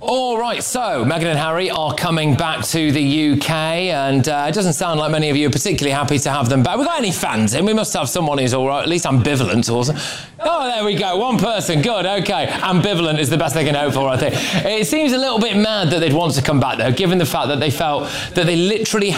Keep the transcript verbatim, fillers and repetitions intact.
All right, so Meghan and Harry are coming back to the U K, and uh, it doesn't sound like many of you are particularly happy to have them back. We got any fans in? We must have someone who's all right, at least ambivalent or something. Oh, there we go, one person, good, okay. Ambivalent is the best they can hope for, I think. It seems a little bit mad that they'd want to come back, though, given the fact that they felt that they literally